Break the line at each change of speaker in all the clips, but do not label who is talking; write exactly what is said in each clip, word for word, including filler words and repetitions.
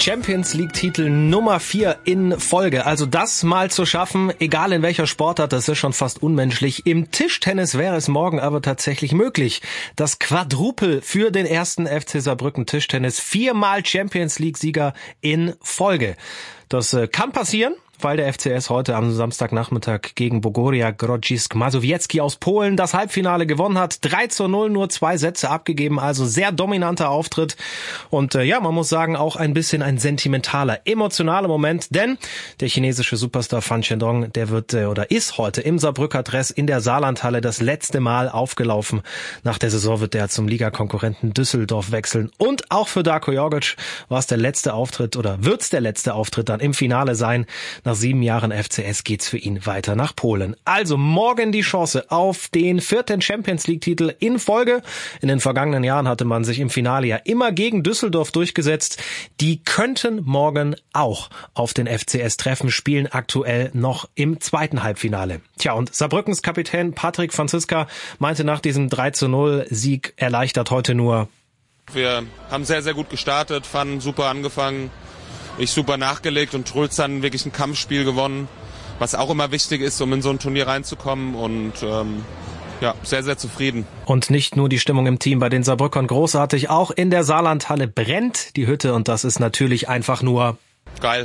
Champions League-Titel Nummer vier in Folge. Also das mal zu schaffen, egal in welcher Sportart, das ist schon fast unmenschlich. Im Tischtennis wäre es morgen aber tatsächlich möglich. Das Quadrupel für den ersten F C Saarbrücken Tischtennis. Viermal Champions League-Sieger in Folge. Das kann passieren, weil der F C S heute am Samstagnachmittag gegen Bogoria Grodzisk Mazowiecki aus Polen das Halbfinale gewonnen hat. drei zu null, nur zwei Sätze abgegeben, also sehr dominanter Auftritt. Und äh, ja, man muss sagen, auch ein bisschen ein sentimentaler, emotionaler Moment, denn der chinesische Superstar Fan Xiaodong, der wird äh, oder ist heute im Saarbrücker Dress in der Saarlandhalle das letzte Mal aufgelaufen. Nach der Saison wird er zum Ligakonkurrenten Düsseldorf wechseln. Und auch für Darko Jorgic war es der letzte Auftritt oder wird's der letzte Auftritt dann im Finale sein. Nach sieben Jahren F C S geht's für ihn weiter nach Polen. Also morgen die Chance auf den vierten Champions League-Titel in Folge. In den vergangenen Jahren hatte man sich im Finale ja immer gegen Düsseldorf durchgesetzt. Die könnten morgen auch auf den F C S treffen, spielen aktuell noch im zweiten Halbfinale. Tja, und Saarbrückens Kapitän Patrick Franziska meinte nach diesem drei zu null Sieg erleichtert heute nur:
Wir haben sehr, sehr gut gestartet, fanden super angefangen. Ich super nachgelegt und Trulz dann wirklich ein Kampfspiel gewonnen, was auch immer wichtig ist, um in so ein Turnier reinzukommen und ähm, ja, sehr, sehr zufrieden.
Und nicht nur die Stimmung im Team bei den Saarbrückern großartig, auch in der Saarlandhalle brennt die Hütte und das ist natürlich einfach nur
geil.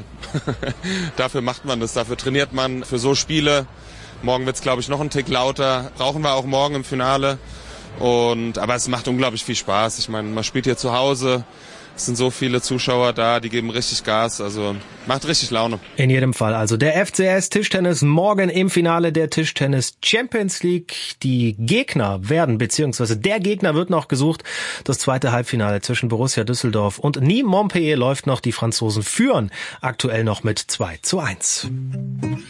Dafür macht man das, dafür trainiert man für so Spiele. Morgen wird's, glaube ich, noch ein Tick lauter, brauchen wir auch morgen im Finale. Und aber es macht unglaublich viel Spaß. Ich meine, man spielt hier zu Hause. Es sind so viele Zuschauer da, die geben richtig Gas, also macht richtig Laune.
In jedem Fall, also der F C S Tischtennis morgen im Finale der Tischtennis Champions League. Die Gegner werden, beziehungsweise der Gegner wird noch gesucht. Das zweite Halbfinale zwischen Borussia Düsseldorf und Nîmes Montpellier läuft noch. Die Franzosen führen aktuell noch mit zwei zu eins.